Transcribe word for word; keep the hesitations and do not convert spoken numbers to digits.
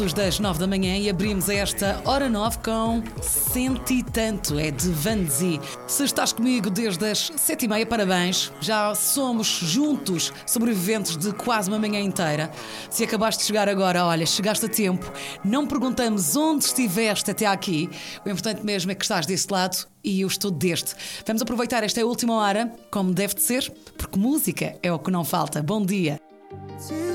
minutos das nove da manhã e abrimos esta hora nove com Cento e Tanto, é de Vanzi. Se estás comigo desde as sete e meia, parabéns. Já somos juntos sobreviventes de quase uma manhã inteira. Se acabaste de chegar agora, olha, chegaste a tempo. Não perguntamos onde estiveste até aqui. O importante mesmo é que estás desse lado e eu estou deste. Vamos aproveitar esta última hora, como deve de ser, porque música é o que não falta. Bom dia.